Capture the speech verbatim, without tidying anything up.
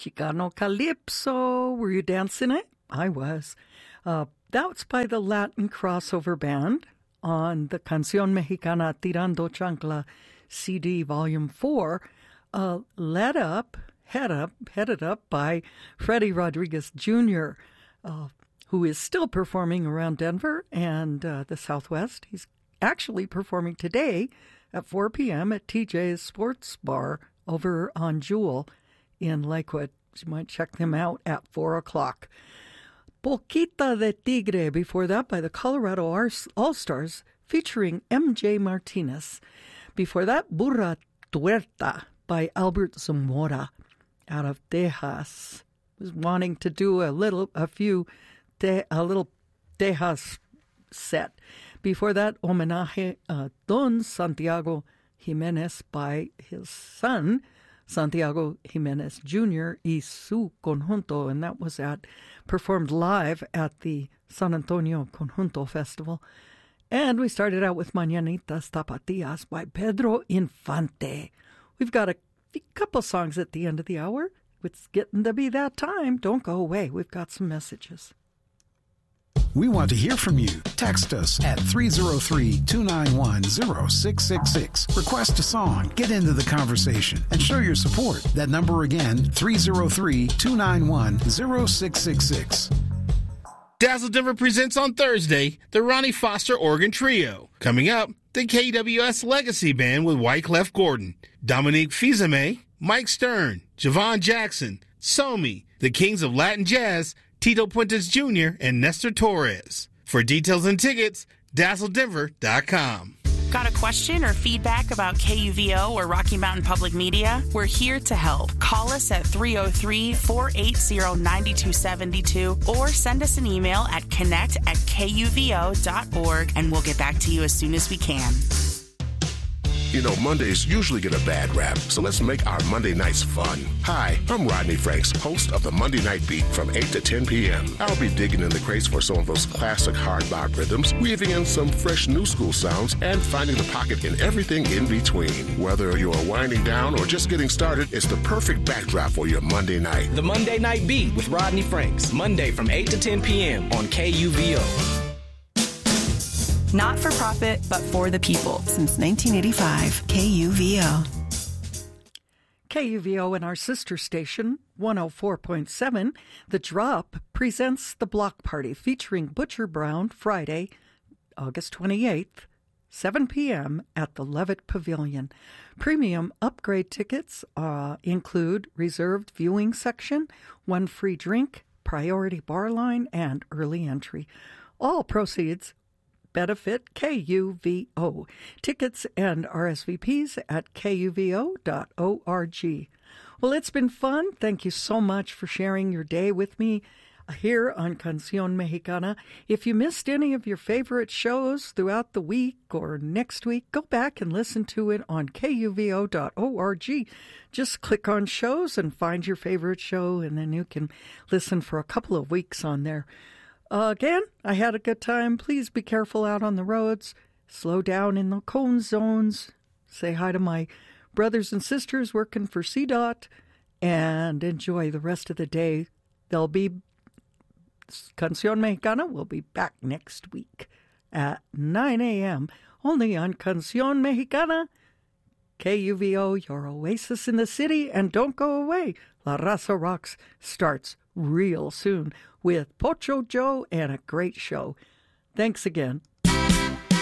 Chicano Calypso. Were you dancing it? I was. Uh, that's by the Latin Crossover Band on the Canción Mexicana Tirando Chancla C D Volume four, uh, led up, head up, headed up by Freddie Rodriguez Junior, uh, who is still performing around Denver and uh, the Southwest. He's actually performing today at four p.m. at T J's Sports Bar over on Jewel in Lakewood. You might check them out at four o'clock. Poquita de Tigre, before that by the Colorado All-Stars, featuring M J Martinez. Before that, Burra Tuerta by Albert Zamora out of Tejas. Was wanting to do a little, a few, te, a little Tejas set. Before that, Homenaje a Don Santiago Jimenez by his son, Santiago Jimenez Junior y su conjunto, and that was at performed live at the San Antonio Conjunto Festival. And we started out with Mañanitas Tapatías by Pedro Infante. We've got a, a couple songs at the end of the hour. It's getting to be that time. Don't go away. We've got some messages. We want to hear from you. Text us at three oh three, two nine one, oh six six six. Request a song, get into the conversation, and show your support. That number again, three oh three, two nine one, oh six six six. Dazzle Denver presents on Thursday the Ronnie Foster Organ Trio. Coming up, the K W S Legacy Band with Wyclef Gordon, Dominique Fils-Aimé, Mike Stern, Javon Jackson, Somi, the Kings of Latin Jazz, Tito Puentes Junior, and Nestor Torres. For details and tickets, dazzle denver dot com. Got a question or feedback about K U V O or Rocky Mountain Public Media? We're here to help. Call us at three oh three, four eight zero, nine two seven two or send us an email at connect at K U V O dot org and we'll get back to you as soon as we can. You know, Mondays usually get a bad rap, so let's make our Monday nights fun. Hi, I'm Rodney Franks, host of the Monday Night Beat from eight to ten p.m. I'll be digging in the crates for some of those classic hard bop rhythms, weaving in some fresh new school sounds, and finding the pocket in everything in between. Whether you're winding down or just getting started, it's the perfect backdrop for your Monday night. The Monday Night Beat with Rodney Franks, Monday from eight to ten p.m. on K U V O. Not for profit, but for the people. Since nineteen eighty-five, K U V O. K U V O and our sister station, one oh four point seven, The Drop, presents The Block Party featuring Butcher Brown Friday, August twenty-eighth, seven p.m. at the Levitt Pavilion. Premium upgrade tickets uh, include reserved viewing section, one free drink, priority bar line, and early entry. All proceeds benefit K U V O. Tickets and R S V Ps at K U V O dot org. Well, it's been fun. Thank you so much for sharing your day with me here on Canción Mexicana. If you missed any of your favorite shows throughout the week or next week, go back and listen to it on K U V O dot org. Just click on shows and find your favorite show, and then you can listen for a couple of weeks on there. Uh, again, I had a good time. Please be careful out on the roads. Slow down in the cone zones. Say hi to my brothers and sisters working for C DOT. And enjoy the rest of the day. They'll be... Canción Mexicana will be back next week at nine a.m. only on Canción Mexicana. K U V O, your oasis in the city. And don't go away. La Raza Rocks starts real soon with Pocho Joe and a great show. Thanks again.